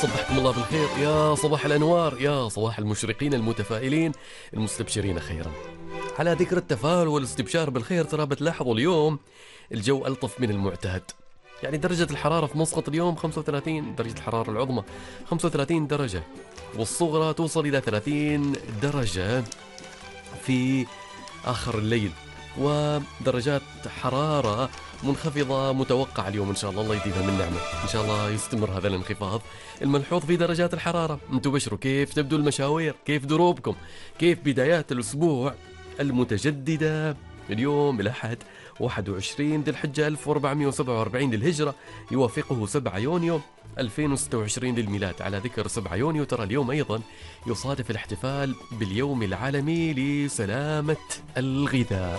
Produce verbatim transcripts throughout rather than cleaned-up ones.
صبحكم الله بالخير، يا صباح الأنوار، يا صباح المشرقين المتفائلين المستبشرين خيرا. على ذكر التفاؤل والاستبشار بالخير، ترى بتلاحظوا اليوم الجو ألطف من المعتاد. يعني درجة الحرارة في مسقط اليوم خمسة وثلاثين، درجة الحرارة العظمى خمسة وثلاثين درجة، والصغرى توصل إلى ثلاثين درجة في آخر الليل، ودرجات حرارة منخفضة متوقعة اليوم إن شاء الله. الله يزيدها من نعمة، إن شاء الله يستمر هذا الانخفاض الملحوظ في درجات الحرارة. أنتم بشروا كيف تبدو المشاوير، كيف دروبكم، كيف بدايات الأسبوع المتجددة. اليوم الأحد واحد وعشرين ذي الحجة ألف وأربعمائة وسبعة وأربعين للهجرة، يوافقه سبعة يونيو ألفين وستة وعشرين للميلاد. على ذكر سبعة يونيو، ترى اليوم أيضا يصادف الاحتفال باليوم العالمي لسلامة الغذاء،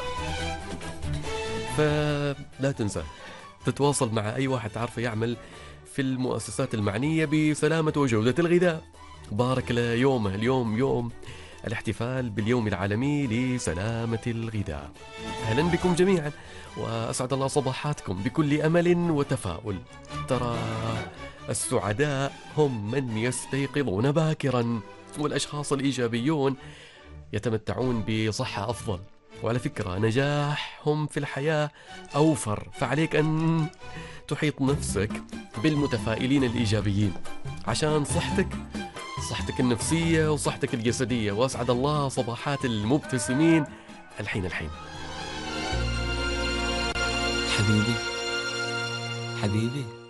فلا تنسى تتواصل مع أي واحد تعرفه يعمل في المؤسسات المعنية بسلامة وجودة الغذاء. بارك له يومه، اليوم يوم الاحتفال باليوم العالمي لسلامة الغذاء. أهلا بكم جميعا، وأسعد الله صباحاتكم بكل أمل وتفاؤل. ترى السعداء هم من يستيقظون باكرا، والأشخاص الإيجابيون يتمتعون بصحة أفضل. وعلى فكرة نجاحهم في الحياة أوفر، فعليك أن تحيط نفسك بالمتفائلين الإيجابيين عشان صحتك صحتك النفسية وصحتك الجسدية. وأسعد الله صباحات المبتسمين الحين الحين. حبيبي حبيبي